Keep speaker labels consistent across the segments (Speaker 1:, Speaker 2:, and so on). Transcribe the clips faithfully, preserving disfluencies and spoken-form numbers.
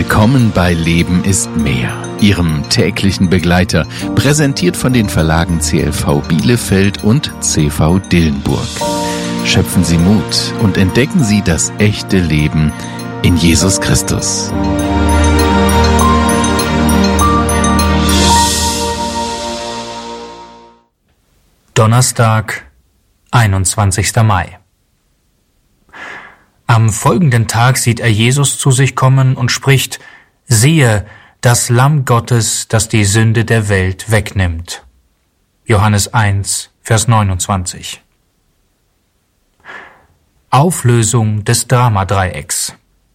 Speaker 1: Willkommen bei Leben ist mehr, Ihrem täglichen Begleiter, präsentiert von den Verlagen C L V Bielefeld und C V Dillenburg. Schöpfen Sie Mut und entdecken Sie das echte Leben in Jesus Christus.
Speaker 2: Donnerstag, einundzwanzigster Mai. Am folgenden Tag sieht er Jesus zu sich kommen und spricht: Siehe, das Lamm Gottes, das die Sünde der Welt wegnimmt. Johannes eins, Vers neunundzwanzig. Auflösung des Dramadreiecks.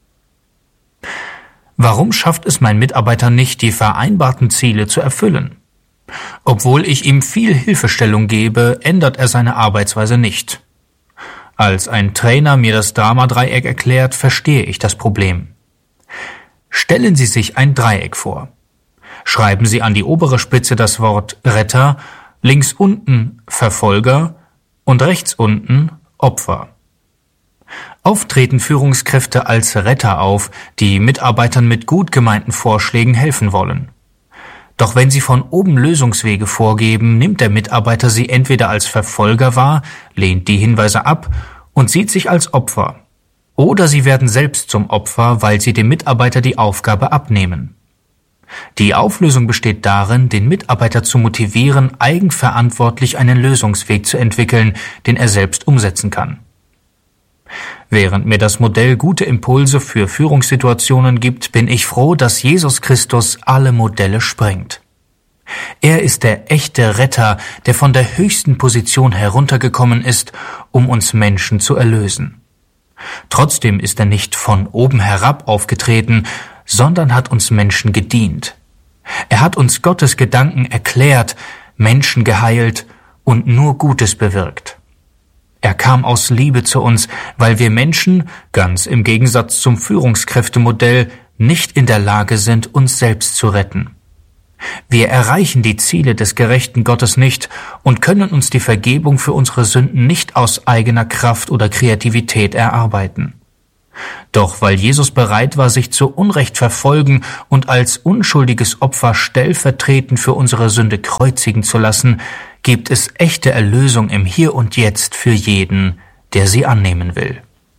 Speaker 2: Warum schafft es mein Mitarbeiter nicht, die vereinbarten Ziele zu erfüllen? Obwohl ich ihm viel Hilfestellung gebe, ändert er seine Arbeitsweise nicht. Als ein Trainer mir das Dramadreieck erklärt, verstehe ich das Problem. Stellen Sie sich ein Dreieck vor. Schreiben Sie an die obere Spitze das Wort Retter, links unten Verfolger und rechts unten Opfer. Oft treten Führungskräfte als Retter auf, die Mitarbeitern mit gut gemeinten Vorschlägen helfen wollen. Doch wenn sie von oben Lösungswege vorgeben, nimmt der Mitarbeiter sie entweder als Verfolger wahr, lehnt die Hinweise ab und sieht sich als Opfer. Oder sie werden selbst zum Opfer, weil sie dem Mitarbeiter die Aufgabe abnehmen. Die Auflösung besteht darin, den Mitarbeiter zu motivieren, eigenverantwortlich einen Lösungsweg zu entwickeln, den er selbst umsetzen kann. Während mir das Modell gute Impulse für Führungssituationen gibt, bin ich froh, dass Jesus Christus alle Modelle sprengt. Er ist der echte Retter, der von der höchsten Position heruntergekommen ist, um uns Menschen zu erlösen. Trotzdem ist er nicht von oben herab aufgetreten, sondern hat uns Menschen gedient. Er hat uns Gottes Gedanken erklärt, Menschen geheilt und nur Gutes bewirkt. Er kam aus Liebe zu uns, weil wir Menschen, ganz im Gegensatz zum Führungskräftemodell, nicht in der Lage sind, uns selbst zu retten. Wir erreichen die Ziele des gerechten Gottes nicht und können uns die Vergebung für unsere Sünden nicht aus eigener Kraft oder Kreativität erarbeiten. Doch weil Jesus bereit war, sich zu Unrecht verfolgen und als unschuldiges Opfer stellvertretend für unsere Sünde kreuzigen zu lassen, gibt es echte Erlösung im Hier und Jetzt für jeden, der sie annehmen will.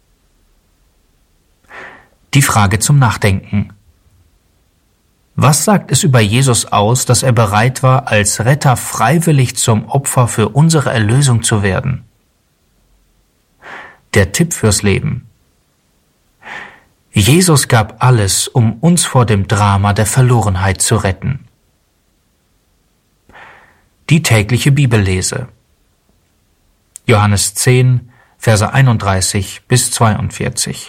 Speaker 2: Die Frage zum Nachdenken. Was sagt es über Jesus aus, dass er bereit war, als Retter freiwillig zum Opfer für unsere Erlösung zu werden? Der Tipp fürs Leben. Jesus gab alles, um uns vor dem Drama der Verlorenheit zu retten. Die tägliche Bibellese. Johannes zehn, Verse einunddreißig bis zweiundvierzig.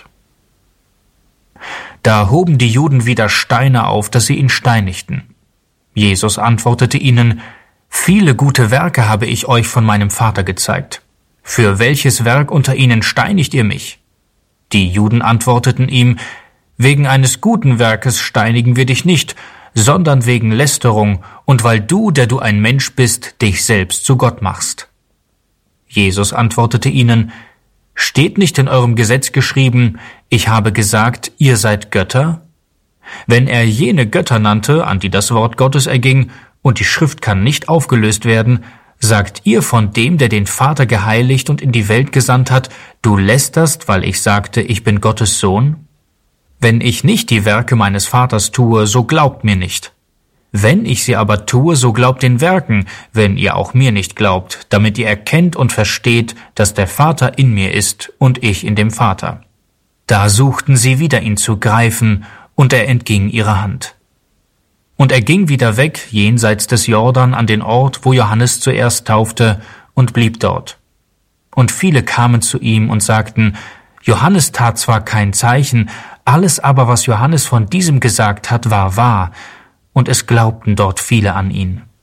Speaker 2: Da hoben die Juden wieder Steine auf, dass sie ihn steinigten. Jesus antwortete ihnen: Viele gute Werke habe ich euch von meinem Vater gezeigt. Für welches Werk unter ihnen steinigt ihr mich? Die Juden antworteten ihm: Wegen eines guten Werkes steinigen wir dich nicht, sondern wegen Lästerung und weil du, der du ein Mensch bist, dich selbst zu Gott machst. Jesus antwortete ihnen: Steht nicht in eurem Gesetz geschrieben, ich habe gesagt, ihr seid Götter? Wenn er jene Götter nannte, an die das Wort Gottes erging, und die Schrift kann nicht aufgelöst werden, sagt ihr von dem, der den Vater geheiligt und in die Welt gesandt hat, du lästerst, weil ich sagte, ich bin Gottes Sohn? Wenn ich nicht die Werke meines Vaters tue, so glaubt mir nicht. Wenn ich sie aber tue, so glaubt den Werken, wenn ihr auch mir nicht glaubt, damit ihr erkennt und versteht, dass der Vater in mir ist und ich in dem Vater. Da suchten sie wieder ihn zu greifen, und er entging ihrer Hand. Und er ging wieder weg, jenseits des Jordan, an den Ort, wo Johannes zuerst taufte, und blieb dort. Und viele kamen zu ihm und sagten: Johannes tat zwar kein Zeichen, alles aber, was Johannes von diesem gesagt hat, war wahr, und es glaubten dort viele an ihn.